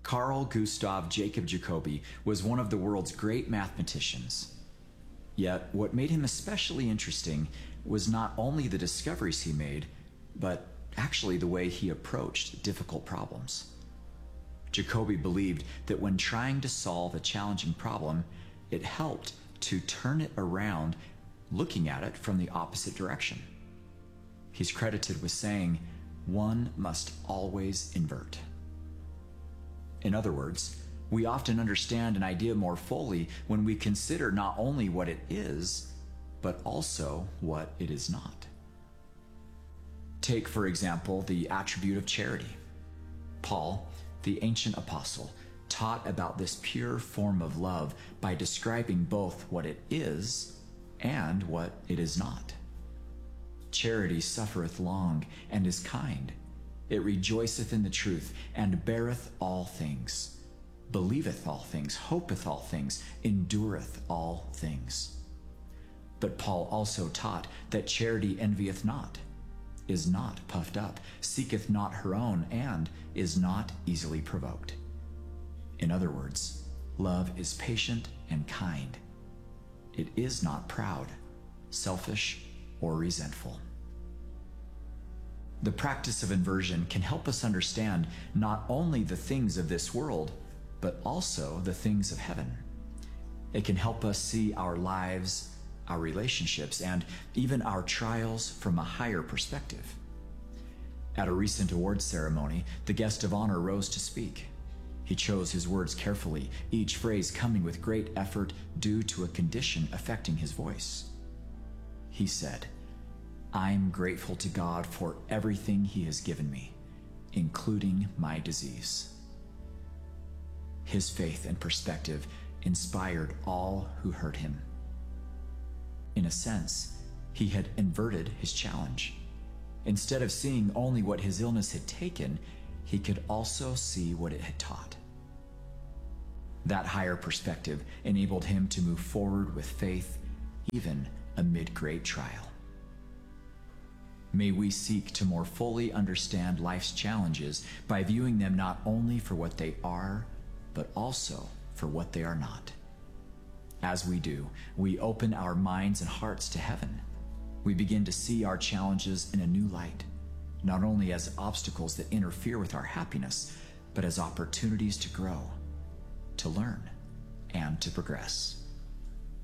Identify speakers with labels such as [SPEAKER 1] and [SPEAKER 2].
[SPEAKER 1] Carl Gustav Jacob Jacobi was one of the world's great mathematicians. Yet, what made him especially interesting was not only the discoveries he made, but actually the way he approached difficult problems. Jacobi believed that when trying to solve a challenging problem, it helped to turn it around, looking at it from the opposite direction. He's credited with saying, "One must always invert." In other words, we often understand an idea more fully when we consider not only what it is, but also what it is not. Take, for example, the attribute of charity. Paul, the ancient apostle, taught about this pure form of love by describing both what it is and what it is not. Charity suffereth long and is kind. It rejoiceth in the truth and beareth all things, believeth all things, hopeth all things, endureth all things. But Paul also taught that charity envieth not, is not puffed up, seeketh not her own, and is not easily provoked. In other words, love is patient and kind. It is not proud, selfish, or resentful. The practice of inversion can help us understand not only the things of this world, but also the things of heaven. It can help us see our lives, our relationships, and even our trials from a higher perspective. At a recent awards ceremony, the guest of honor rose to speak. He chose his words carefully, each phrase coming with great effort due to a condition affecting his voice. He said, "I'm grateful to God for everything He has given me, including my disease." His faith and perspective inspired all who heard him. In a sense, he had inverted his challenge. Instead of seeing only what his illness had taken, he could also see what it had taught. That higher perspective enabled him to move forward with faith, even amid great trial. May we seek to more fully understand life's challenges by viewing them not only for what they are, but also for what they are not. As we do, we open our minds and hearts to heaven. We begin to see our challenges in a new light, not only as obstacles that interfere with our happiness, but as opportunities to grow, to learn, and to progress.